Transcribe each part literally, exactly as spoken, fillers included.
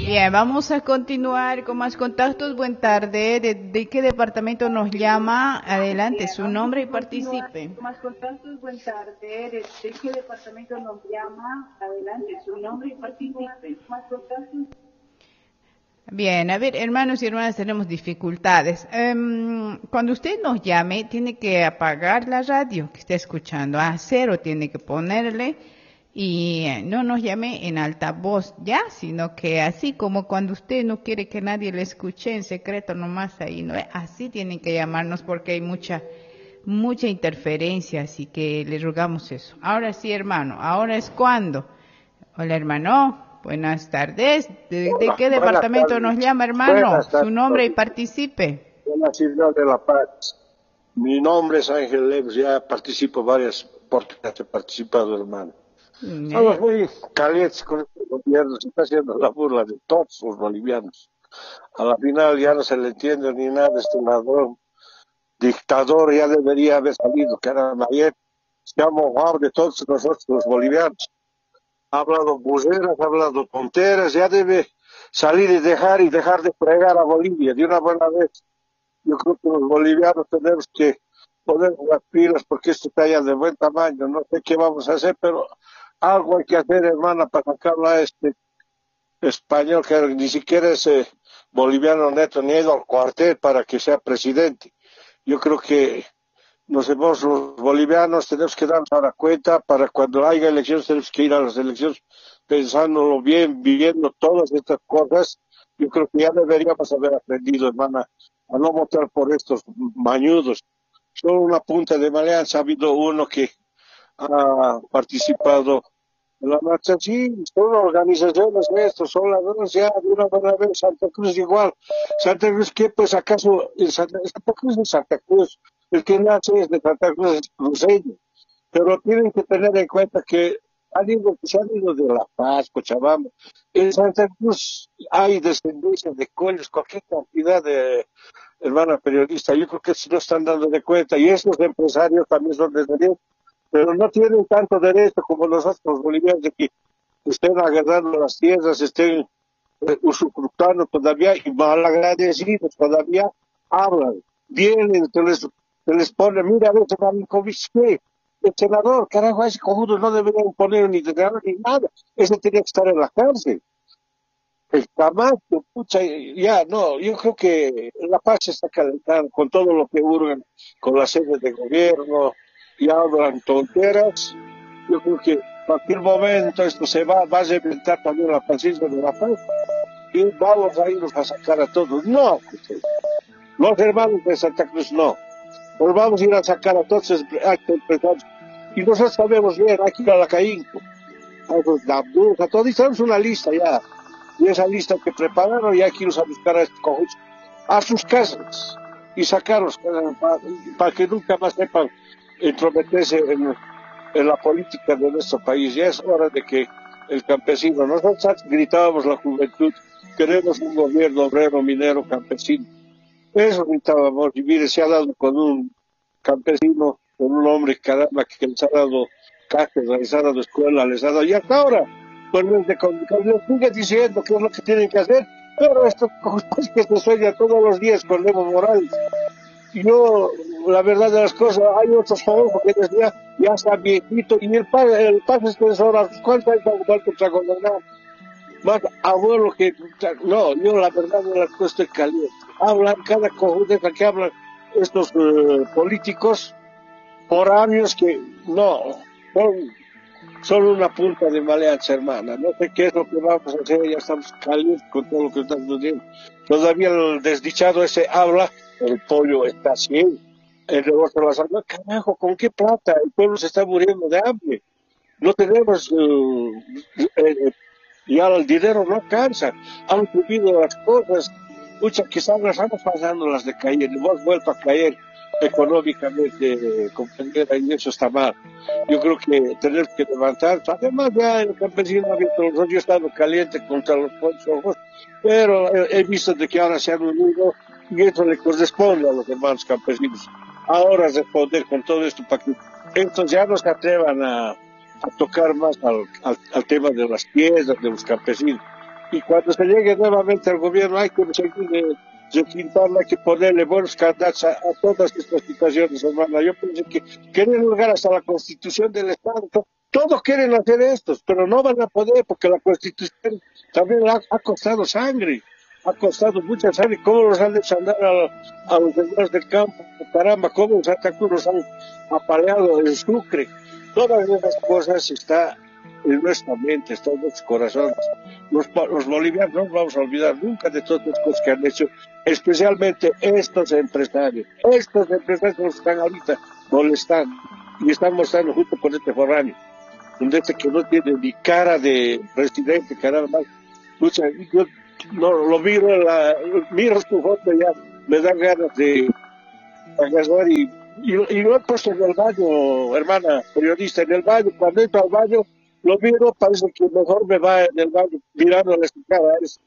Bien, vamos a continuar con más contactos. Buen tarde. ¿De, de qué departamento nos llama? Adelante, su nombre y participe. Más contactos, buen tarde. ¿De, de qué departamento nos llama? Adelante, su nombre y participe. Más contactos. Bien, a ver, hermanos y hermanas, tenemos dificultades. Um, cuando usted nos llame, tiene que apagar la radio que está escuchando. A cero tiene que ponerle y no nos llame en altavoz ya, sino que así como cuando usted no quiere que nadie le escuche en secreto nomás ahí, ¿no? Así tienen que llamarnos porque hay mucha, mucha interferencia, así que le rogamos eso. Ahora sí, hermano, ahora es cuando. Hola, hermano. Buenas tardes. ¿De, Hola, de qué departamento nos llama, hermano? Su nombre y participe. De la ciudad de La Paz. Mi nombre es Ángel Leves, ya participo varias oportunidades, he participado, hermano. Mm, Estamos muy calientes con este gobierno, se está haciendo la burla de todos los bolivianos. A la final ya no se le entiende ni nada, este ladrón, dictador, ya debería haber salido, que era ayer, se ha mojado de todos nosotros los bolivianos. Ha hablado buceras, ha hablado tonteras, ya debe salir y dejar y dejar de fregar a Bolivia de una buena vez. Yo creo que los bolivianos tenemos que poner las pilas porque esto está ya de buen tamaño. No sé qué vamos a hacer, pero algo hay que hacer, hermana, para sacarlo a este español que ni siquiera es eh, boliviano neto, ni ha ido al cuartel para que sea presidente. Yo creo que nos hemos, los bolivianos tenemos que darnos ahora cuenta para cuando haya elecciones tenemos que ir a las elecciones pensándolo bien, viviendo todas estas cosas. Yo creo que ya deberíamos haber aprendido, hermana, a no votar por estos mañudos. Solo una punta de maleanza ha habido uno que ha participado en la marcha. Sí, son organizaciones estos, son las dos ya de una buena vez. Santa Cruz igual. Santa Cruz, ¿qué? Pues acaso en Santa, Santa Cruz es Santa Cruz. El que nace es de Santa Cruz es cruceño. Pero tienen que tener en cuenta que han ido, se han ido de La Paz, Cochabamba. En Santa Cruz hay descendencia de Collos, cualquier cantidad de hermana periodista. Yo creo que se no están dando de cuenta. Y esos empresarios también son de derecho, pero no tienen tanto derecho como nosotros los bolivianos de que estén agarrando las tierras, estén eh, usufructando todavía y malagradecidos todavía hablan. Vienen, se les, se les pone, mira, a veces Marinkovic, ¿qué? El senador, carajo, a ese cojudo no deberían poner ni declarar ni nada. Ese tenía que estar en la cárcel. El Camacho, pucha, ya, no, yo creo que La Paz se está calentando con todo lo que hurgan, con las sedes de gobierno, y hablan tonteras. Yo creo que en cualquier momento esto se va, va a reventar también la paciencia de La Paz, y vamos a irnos a sacar a todos. No, los hermanos de Santa Cruz no. Nos vamos a ir a sacar a todos los empresarios. Y nosotros sabemos bien, aquí a la Caínco, a los Dabdus, a todos, tenemos una lista ya. Y esa lista que prepararon, ya aquí nos a buscar a estos cojudos a sus casas y sacarlos para, para que nunca más sepan entrometerse en, en la política de nuestro país. Ya es hora de que el campesino, nosotros gritábamos la juventud, queremos un gobierno obrero, minero, campesino. Eso gritábamos, y mire, se ha dado con un campesino, con un hombre, caramba, que les ha dado cátedra, les ha dado escuela, les ha dado, y hasta ahora, pues les, les sigue diciendo qué es lo que tienen que hacer, pero esto es que se sueña todos los días con Evo Morales. Y yo, la verdad de las cosas, hay otros jóvenes que decía, ya está viejito, y el padre, el padre es que es ahora, ¿cuánto hay para jugar contra gobernar? Más abuelo que, no, yo la verdad de las cosas estoy caliente. Hablan cada cojudeja que hablan estos uh, políticos por años que no, son, son una punta de maleanza, hermana. No sé qué es lo que vamos a hacer, ya estamos calientes con todo lo que estamos diciendo. Todavía el desdichado ese habla, el pollo está así, el negocio de las armas, carajo, ¿con qué plata? El pueblo se está muriendo de hambre. No tenemos, uh, eh, ya el dinero no alcanza, han subido las cosas, mucha quizás las estamos pasando las de caer, hemos vuelto a caer económicamente, comprender, y eso está mal. Yo creo que tenemos que levantar, además ya el campesino ha abierto los ojos, yo he estado caliente contra los ojos, pero he, he visto de que ahora se han unido y eso le corresponde a los hermanos campesinos. Ahora responder con todo esto para que estos ya no se atrevan a a tocar más al, al, al tema de las piedras, de los campesinos. y cuando se llegue nuevamente al gobierno hay que seguir de, de pintarla, hay que ponerle buenos candados a, a todas estas situaciones, hermana. Yo pienso que quieren llegar hasta la Constitución del Estado. Todos quieren hacer esto, pero no van a poder porque la Constitución también ha, ha costado sangre, ha costado mucha sangre. ¿Cómo los han hecho andar a, a los señores del campo? Caramba, ¿cómo los Santa Cruz los han apaleado en Sucre? Todas esas cosas están en nuestra mente, están en nuestros corazones. Los, los bolivianos no nos vamos a olvidar nunca de todas las cosas que han hecho, especialmente estos empresarios. Estos empresarios que están ahorita molestando y están mostrando junto con este foráneo. Un este que no tiene ni cara de presidente, caramba. Lucha, yo no, lo miro, la, miro su foto y ya me dan ganas de agarrar y, y, y lo he puesto en el baño, hermana periodista, en el baño. Cuando entro al baño, lo miro, parece que mejor me va en el baño mirándole su cara. Es,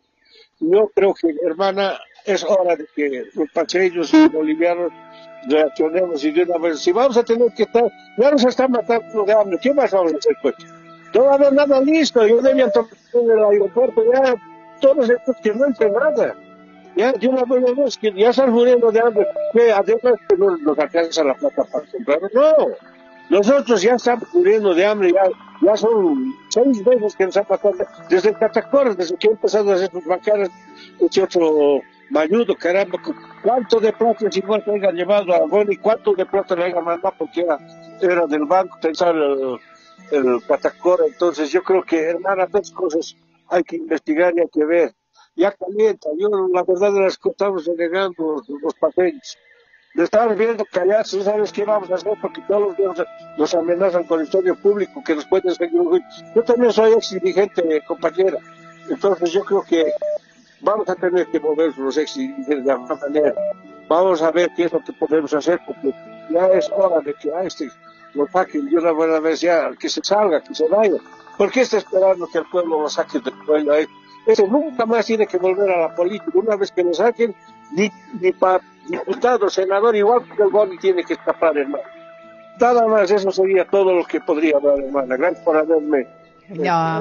yo creo que, hermana, es hora de que los paseños y bolivianos reaccionemos y de una vez, si vamos a tener que estar, ya nos están matando de hambre, ¿qué más vamos a hacer pues? No va a haber nada listo, yo debía tomar en el aeropuerto ya todos estos que no entran nada, ya de una buena vez que ya están muriendo de hambre, que además que no nos alcanza la plata para comprar, no, nosotros ya estamos muriendo de hambre, ya, ya son seis veces que nos han pasado, desde el Catacora, desde que he empezado a hacer sus bancadas, ese otro Mayudo, caramba, cuánto de plata si igual que hayan llevado a Boni, cuánto de plata le hayan mandado porque era, era del banco, pensar el, el Catacora. Entonces yo creo que, hermana, estas cosas hay que investigar y hay que ver. Ya calienta, yo la verdad de las cosas estamos renegando los, los papeles. Le estamos viendo callados, ¿sí sabes qué vamos a hacer? Porque todos los días nos amenazan con el estudio público, que nos pueden seguir. Yo también soy ex dirigente, compañera. Entonces yo creo que vamos a tener que mover los ex dirigentes de alguna manera. Vamos a ver qué es lo que podemos hacer, porque ya es hora de que a este lo saquen de una buena vez, ya que se salga, que se vaya. ¿Por qué está esperando que el pueblo lo saque del pueblo? Ese nunca más tiene que volver a la política. Una vez que lo saquen, ni, ni para diputado, senador, igual que el Boni tiene que escapar, hermano. Nada más, eso sería todo lo que podría hablar, hermana. Gracias por haberme. No.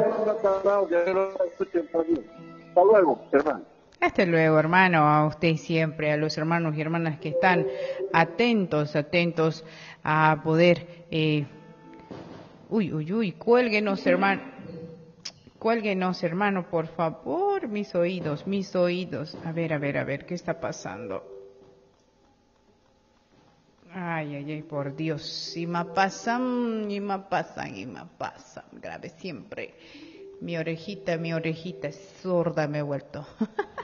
Hasta luego, hermano. Hasta luego, hermano, a usted siempre, a los hermanos y hermanas que están atentos, atentos a poder... Eh... Uy, uy, uy, cuélguenos, hermano. Cuélguenos, hermano, por favor, mis oídos, mis oídos. A ver, a ver, a ver, ¿qué está pasando? Ay, ay, ay, por Dios. Y me pasan, y me pasan, y me pasan. Grave siempre. Mi orejita, mi orejita sorda me he vuelto.